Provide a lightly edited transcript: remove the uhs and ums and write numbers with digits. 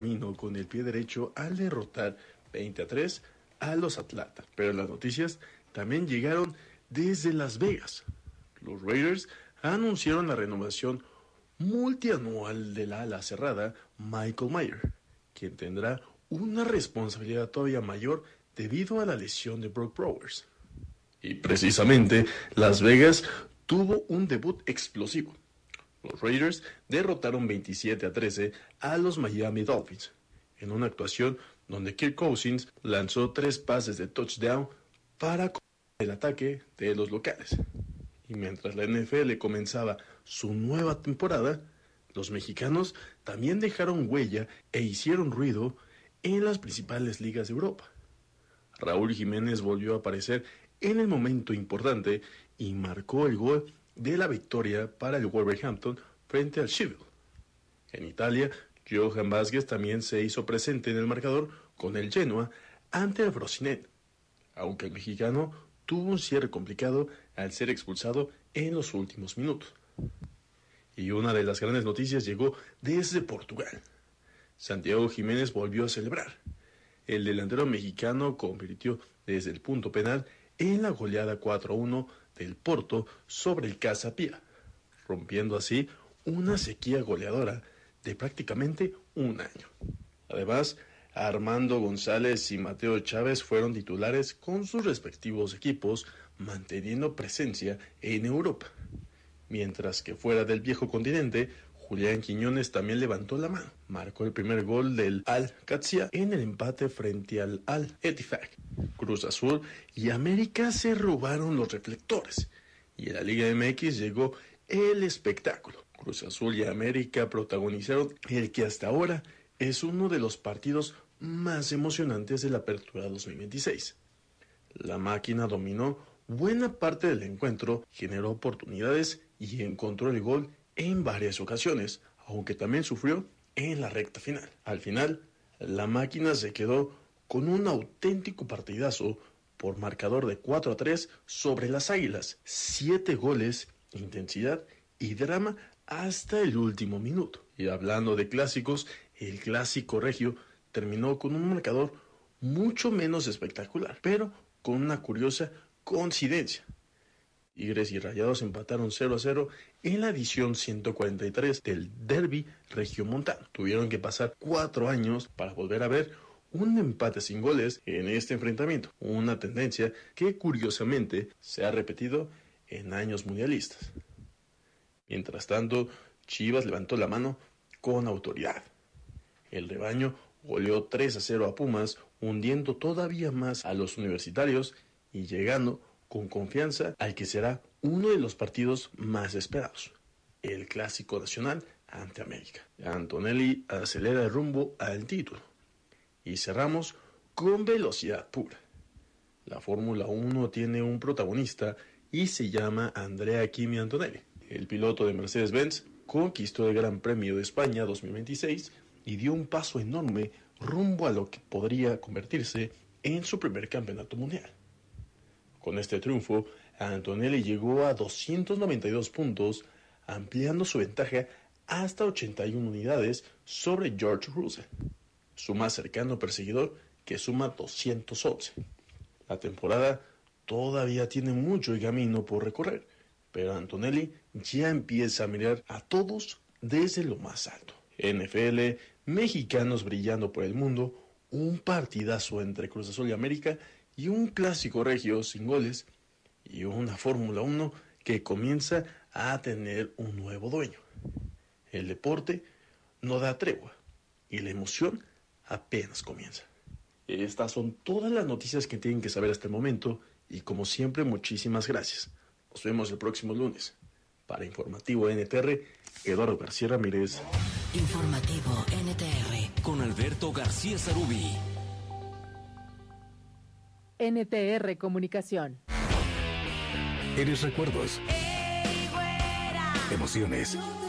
Vino con el pie derecho al derrotar 20-3 a los Atlanta. Pero las noticias también llegaron desde Las Vegas. Los Raiders anunciaron la renovación multianual del ala cerrada Michael Mayer, quien tendrá una responsabilidad todavía mayor debido a la lesión de Brock Bowers. Y precisamente Las Vegas tuvo un debut explosivo. Los Raiders derrotaron 27-13 a los Miami Dolphins, en una actuación donde Kirk Cousins lanzó 3 pases de touchdown para el ataque de los locales. Y mientras la NFL comenzaba su nueva temporada, los mexicanos también dejaron huella e hicieron ruido en las principales ligas de Europa. Raúl Jiménez volvió a aparecer en el momento importante y marcó el gol de la victoria para el Wolverhampton frente al Sheffield. En Italia, Johan Vázquez también se hizo presente en el marcador con el Genoa ante el Frosinone, aunque el mexicano tuvo un cierre complicado al ser expulsado en los últimos minutos. Y una de las grandes noticias llegó desde Portugal. Santiago Jiménez volvió a celebrar. El delantero mexicano convirtió desde el punto penal en la goleada 4-1 del Porto sobre el Casa Pia, rompiendo así una sequía goleadora de prácticamente un año. Además, Armando González y Mateo Chávez fueron titulares con sus respectivos equipos, manteniendo presencia en Europa. Mientras que fuera del viejo continente, Julián Quiñones también levantó la mano. Marcó el primer gol del Al-Qadsiya en el empate frente al Al-Ettifaq. Cruz Azul y América se robaron los reflectores. Y en la Liga MX llegó el espectáculo. Cruz Azul y América protagonizaron el que hasta ahora es uno de los partidos más emocionantes de la Apertura 2026. La máquina dominó buena parte del encuentro, generó oportunidades y encontró el gol en varias ocasiones, aunque también sufrió en la recta final. Al final, la máquina se quedó con un auténtico partidazo por marcador de 4-3 sobre las Águilas. 7 goles, intensidad y drama hasta el último minuto. Y hablando de clásicos, el clásico regio terminó con un marcador mucho menos espectacular, pero con una curiosa coincidencia. Tigres y Rayados empataron 0-0 en la edición 143 del Derby regiomontano. Tuvieron que pasar 4 años para volver a ver un empate sin goles en este enfrentamiento, una tendencia que curiosamente se ha repetido en años mundialistas. Mientras tanto, Chivas levantó la mano con autoridad. El rebaño goleó 3-0 a Pumas, hundiendo todavía más a los universitarios y llegando con confianza al que será uno de los partidos más esperados, el Clásico Nacional ante América. Antonelli acelera el rumbo al título. Y cerramos con velocidad pura. La Fórmula 1 tiene un protagonista y se llama Andrea Kimi Antonelli. El piloto de Mercedes-Benz conquistó el Gran Premio de España 2026 y dio un paso enorme rumbo a lo que podría convertirse en su primer campeonato mundial. Con este triunfo, Antonelli llegó a 292 puntos, ampliando su ventaja hasta 81 unidades sobre George Russell, su más cercano perseguidor, que suma 211. La temporada todavía tiene mucho camino por recorrer, pero Antonelli ya empieza a mirar a todos desde lo más alto. NFL, mexicanos brillando por el mundo, un partidazo entre Cruz Azul y América y un clásico regio sin goles y una Fórmula 1 que comienza a tener un nuevo dueño. El deporte no da tregua y la emoción apenas comienza. Estas son todas las noticias que tienen que saber hasta el momento y como siempre muchísimas gracias. Nos vemos el próximo lunes. Para Informativo NTR, Eduardo García Ramírez. Informativo NTR con Alberto García Sarubí. NTR Comunicación. Eres recuerdos, emociones,